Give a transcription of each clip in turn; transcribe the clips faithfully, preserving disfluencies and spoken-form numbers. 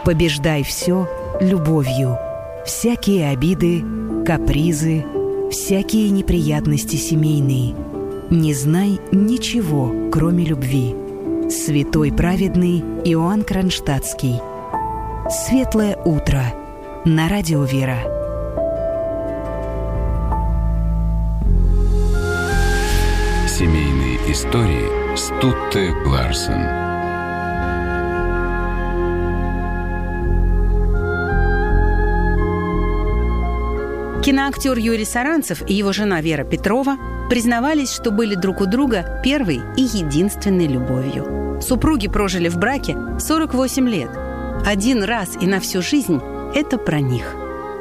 Побеждай все любовью. Всякие обиды, капризы, всякие неприятности семейные. Не знай ничего, кроме любви. Святой праведный Иоанн Кронштадтский. Светлое утро. На радио «Вера». Семейные истории с Тутте Ларсен. Киноактер Юрий Саранцев и его жена Вера Петрова признавались, что были друг у друга первой и единственной любовью. Супруги прожили в браке сорок восемь лет. Один раз и на всю жизнь – это про них.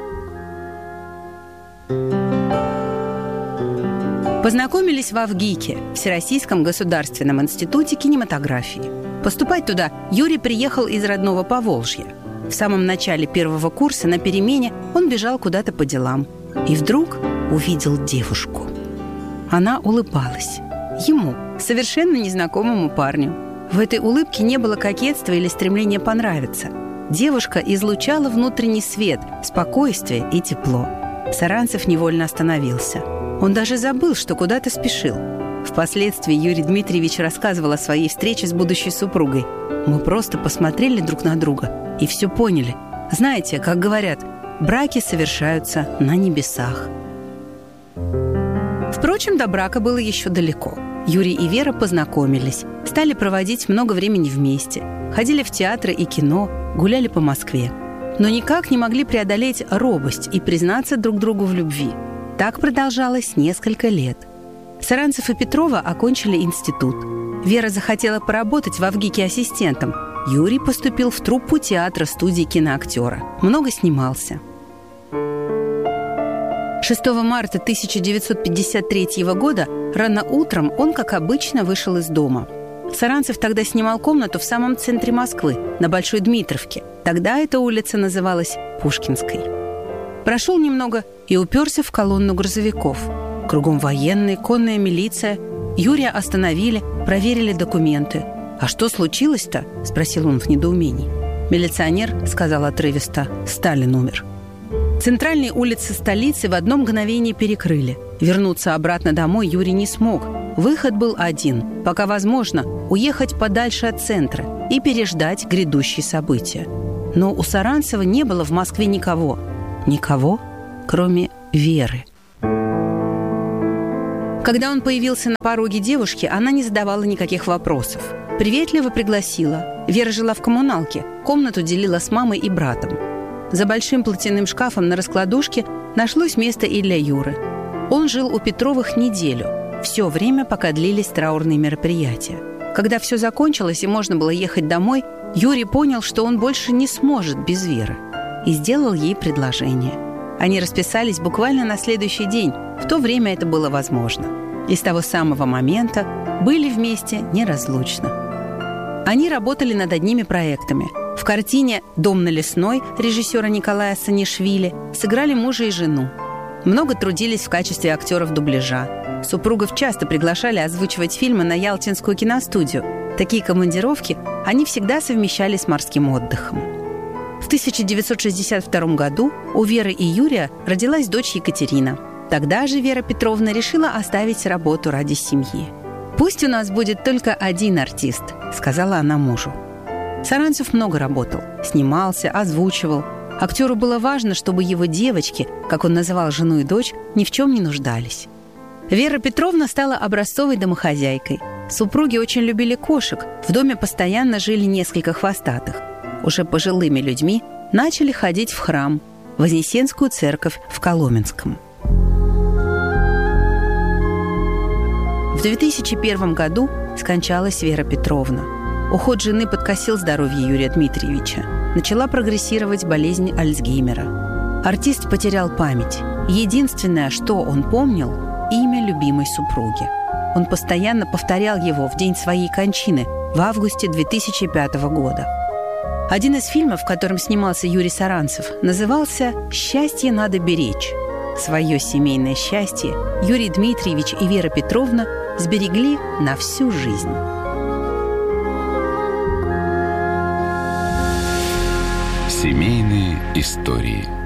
Познакомились в ВГИКе, Всероссийском государственном институте кинематографии. Поступать туда Юрий приехал из родного Поволжья. В самом начале первого курса на перемене он бежал куда-то по делам. И вдруг увидел девушку. Она улыбалась. Ему, совершенно незнакомому парню. В этой улыбке не было кокетства или стремления понравиться. Девушка излучала внутренний свет, спокойствие и тепло. Саранцев невольно остановился. Он даже забыл, что куда-то спешил. Впоследствии Юрий Дмитриевич рассказывал о своей встрече с будущей супругой. Мы просто посмотрели друг на друга и все поняли. Знаете, как говорят, браки совершаются на небесах. Впрочем, до брака было еще далеко. Юрий и Вера познакомились, стали проводить много времени вместе, ходили в театры и кино, гуляли по Москве. Но никак не могли преодолеть робость и признаться друг другу в любви. Так продолжалось несколько лет. Саранцев и Петрова окончили институт. Вера захотела поработать в ВГИКе ассистентом. Юрий поступил в труппу театра студии киноактера. Много снимался. шестого марта тысяча девятьсот пятьдесят третьего года рано утром он, как обычно, вышел из дома. Саранцев тогда снимал комнату в самом центре Москвы, на Большой Дмитровке. Тогда эта улица называлась Пушкинской. Прошел немного и уперся в колонну грузовиков. Кругом военные, конная милиция. Юрия остановили, проверили документы. «А что случилось-то?» – спросил он в недоумении. Милиционер сказал отрывисто: «Сталин умер». Центральные улицы столицы в одно мгновение перекрыли. Вернуться обратно домой Юрий не смог. Выход был один. Пока возможно, уехать подальше от центра и переждать грядущие события. Но у Саранцева не было в Москве никого. Никого, кроме Веры. Когда он появился на пороге девушки, она не задавала никаких вопросов. Приветливо пригласила. Вера жила в коммуналке. Комнату делила с мамой и братом. За большим платяным шкафом на раскладушке нашлось место и для Юры. Он жил у Петровых неделю. Все время, пока длились траурные мероприятия. Когда все закончилось и можно было ехать домой, Юрий понял, что он больше не сможет без Веры. И сделал ей предложение. Они расписались буквально на следующий день. В то время это было возможно. И с того самого момента были вместе неразлучно. Они работали над одними проектами. В картине «Дом на Лесной» режиссера Николая Санишвили сыграли мужа и жену. Много трудились в качестве актеров дубляжа. Супругов часто приглашали озвучивать фильмы на Ялтинскую киностудию. Такие командировки они всегда совмещали с морским отдыхом. В тысяча девятьсот шестьдесят втором году у Веры и Юрия родилась дочь Екатерина. Тогда же Вера Петровна решила оставить работу ради семьи. «Пусть у нас будет только один артист», — сказала она мужу. Саранцев много работал, снимался, озвучивал. Актеру было важно, чтобы его девочки, как он называл жену и дочь, ни в чем не нуждались. Вера Петровна стала образцовой домохозяйкой. Супруги очень любили кошек, в доме постоянно жили несколько хвостатых. Уже пожилыми людьми начали ходить в храм, в Вознесенскую церковь в Коломенском. В две тысячи первом году скончалась Вера Петровна. Уход жены подкосил здоровье Юрия Дмитриевича. Начала прогрессировать болезнь Альцгеймера. Артист потерял память. Единственное, что он помнил – имя любимой супруги. Он постоянно повторял его в день своей кончины в августе две тысячи пятого года. Один из фильмов, в котором снимался Юрий Саранцев, назывался «Счастье надо беречь». Свое семейное счастье Юрий Дмитриевич и Вера Петровна сберегли на всю жизнь. Семейные истории.